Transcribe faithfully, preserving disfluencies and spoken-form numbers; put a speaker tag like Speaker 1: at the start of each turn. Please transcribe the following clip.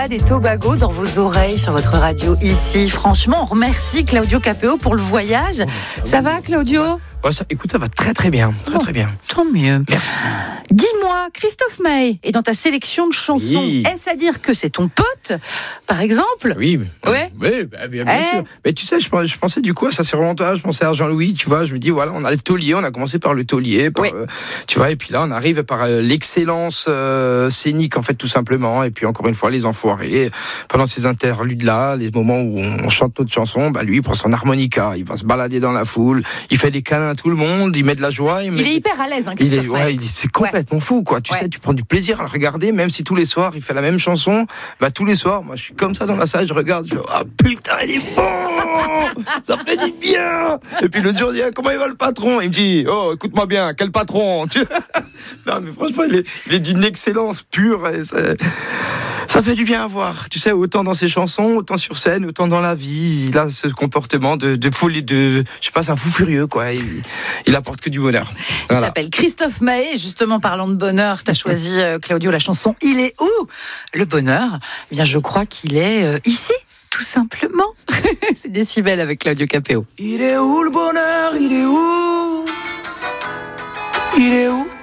Speaker 1: Trinidad et Tobago dans vos oreilles sur votre radio ici. Franchement, on remercie Claudio Capéo pour le voyage. Oh, ça va, Claudio ?
Speaker 2: Oh, ça, écoute, ça va très très bien, très
Speaker 1: oh,
Speaker 2: très bien.
Speaker 1: Tant mieux.
Speaker 2: Merci.
Speaker 1: Dis-moi, Christophe Maé est dans ta sélection de chansons.
Speaker 2: Oui.
Speaker 1: Est-ce à dire que c'est ton pote, par exemple ?
Speaker 2: Oui.
Speaker 1: Ouais.
Speaker 2: Oui, bah, bien, bien
Speaker 1: eh.
Speaker 2: sûr. Mais tu sais, je, je pensais du coup à ça, c'est vraiment toi. Je pensais à Jean-Louis, tu vois. Je me dis, voilà, on a le taulier, on a commencé par le taulier, par,
Speaker 1: oui.
Speaker 2: euh, tu vois, et puis là, on arrive par euh, l'excellence euh, scénique, en fait, tout simplement. Et puis encore une fois, les enfoirés. Pendant ces interludes-là, les moments où on chante notre chanson, bah lui, il prend son harmonica, il va se balader dans la foule, il fait des câlins à tout le monde, il met de la joie. Il,
Speaker 1: il
Speaker 2: met...
Speaker 1: est hyper à l'aise, hein,
Speaker 2: il
Speaker 1: Christophe
Speaker 2: est, ouais, il est, c'est complètement ouais. fou, quoi. Tu ouais. sais, tu prends du plaisir à le regarder, même si tous les soirs il fait la même chanson. Bah tous les soirs, moi je suis comme ça dans la salle, je regarde, je fais ah oh, putain, il est bon, ça fait du bien. Et puis le jour, je dis ah, comment il va le patron ? Il me dit oh écoute-moi bien, quel patron ? Non mais franchement, il est, il est d'une excellence pure. Et ça, ça fait du bien à voir. Tu sais, autant dans ses chansons, autant sur scène, autant dans la vie. Il a ce comportement de, de folie, de je sais pas, c'est un fou furieux quoi. Il, il apporte que du bonheur.
Speaker 1: Voilà. Il s'appelle Christophe Maé. Justement, parlant de bonheur, tu as choisi, euh, Claudio, la chanson « Il est où ?» Le bonheur, eh bien, je crois qu'il est euh, ici, tout simplement. C'est Décibel avec Claudio Capéo.
Speaker 3: Il est où le bonheur ? Il est où ? Il est où ?